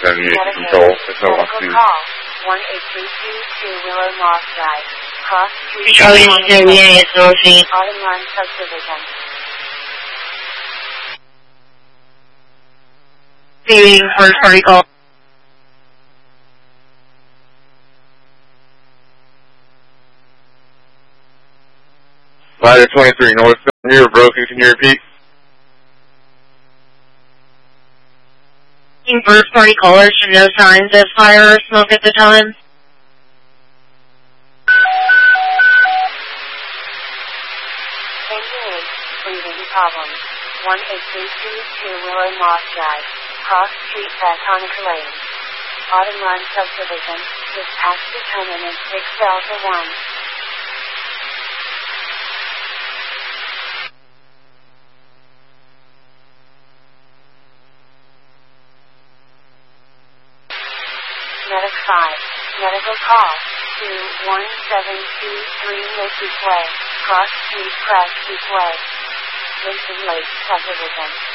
78 Control, it's no Medical call 18322 Willow Moss Drive, Cross Street. Charlie Engineering is Northie. Audemars Subdivision. Receiving first party call. Ladder 23 North, you're broken, can you repeat? First party callers should no signs of fire or smoke at the time. Engine 8, breathing problems. 18322 Willow Moss Drive, Cross Street, Batonic Lane. Audemars Subdivision, dispatch determinant 6 Delta 1. Medic 5, medical call 21723 Macy's Way, Cross Street, Crash Way, Vincent Lake Subdivision.